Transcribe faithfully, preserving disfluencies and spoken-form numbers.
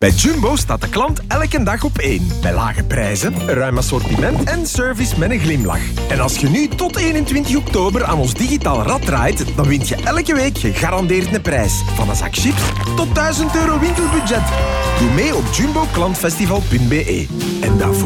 Bij Jumbo staat de klant elke dag op één. Bij lage prijzen, een ruim assortiment en service met een glimlach. En als je nu tot eenentwintig oktober aan ons digitaal rad draait, dan wint je elke week gegarandeerd een prijs. Van een zak chips tot duizend euro winkelbudget. Doe mee op jumbo klantfestival punt be. En daarvoor